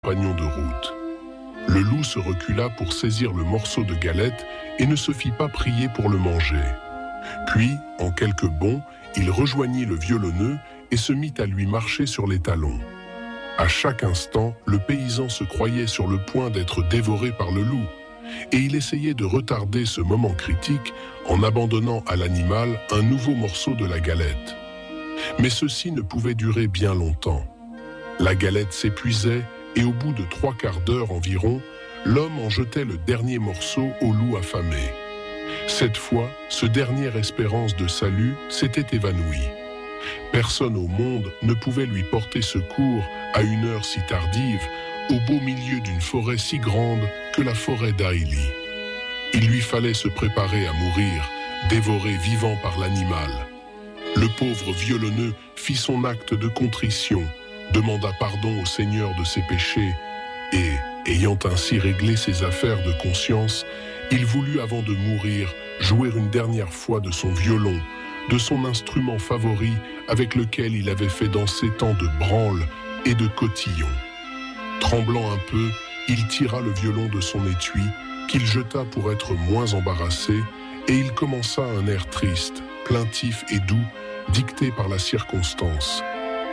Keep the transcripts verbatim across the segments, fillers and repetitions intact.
compagnon de route. Le loup se recula pour saisir le morceau de galette et ne se fit pas prier pour le manger. Puis, en quelques bonds, il rejoignit le violonneux et se mit à lui marcher sur les talons. À chaque instant, le paysan se croyait sur le point d'être dévoré par le loup, et il essayait de retarder ce moment critique en abandonnant à l'animal un nouveau morceau de la galette. Mais ceci ne pouvait durer bien longtemps. La galette s'épuisait et au bout de trois quarts d'heure environ, l'homme en jetait le dernier morceau au loup affamé. Cette fois, ce dernière espérance de salut s'était évanoui. Personne au monde ne pouvait lui porter secours à une heure si tardive, au beau milieu d'une forêt si grande que la forêt d'Aïli. Il lui fallait se préparer à mourir, dévoré vivant par l'animal. Le pauvre violonneux fit son acte de contrition, demanda pardon au Seigneur de ses péchés et, ayant ainsi réglé ses affaires de conscience, il voulut avant de mourir jouer une dernière fois de son violon, de son instrument favori avec lequel il avait fait danser tant de branles et de cotillons. Tremblant un peu, il tira le violon de son étui, qu'il jeta pour être moins embarrassé, et il commença un air triste, plaintif et doux, dicté par la circonstance.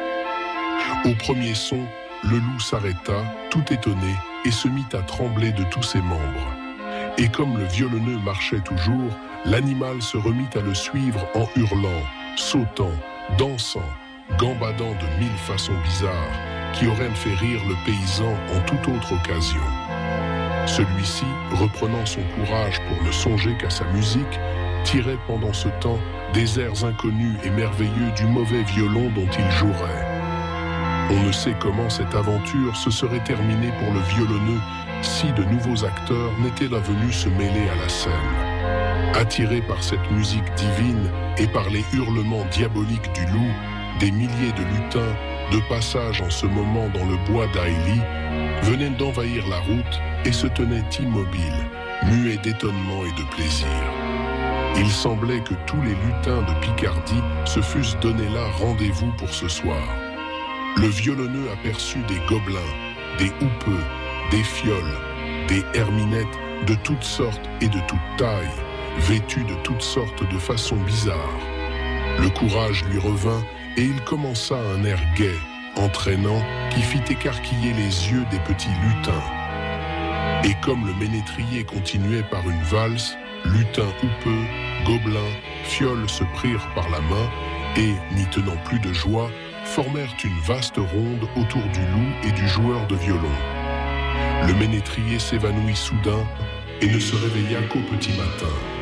Au premier son, le loup s'arrêta, tout étonné, et se mit à trembler de tous ses membres. Et comme le violonneux marchait toujours, l'animal se remit à le suivre en hurlant, sautant, dansant, gambadant de mille façons bizarres, qui auraient fait rire le paysan en toute autre occasion. Celui-ci, reprenant son courage pour ne songer qu'à sa musique, tirait pendant ce temps des airs inconnus et merveilleux du mauvais violon dont il jouerait. On ne sait comment cette aventure se serait terminée pour le violonneux si de nouveaux acteurs n'étaient là venus se mêler à la scène. Attirés par cette musique divine et par les hurlements diaboliques du loup, des milliers de lutins, de passage en ce moment dans le bois d'Aïli, venaient d'envahir la route et se tenaient immobiles, muets d'étonnement et de plaisir. Il semblait que tous les lutins de Picardie se fussent donné là rendez-vous pour ce soir. Le violonneux aperçut des gobelins, des houppeux, des fioles, des herminettes de toutes sortes et de toutes tailles, vêtus de toutes sortes de façons bizarres. Le courage lui revint et il commença un air gai, entraînant, qui fit écarquiller les yeux des petits lutins. Et comme le ménétrier continuait par une valse, lutins houppeux, gobelins, fioles se prirent par la main et, n'y tenant plus de joie, formèrent une vaste ronde autour du loup et du joueur de violon. Le ménétrier s'évanouit soudain et ne se réveilla qu'au petit matin.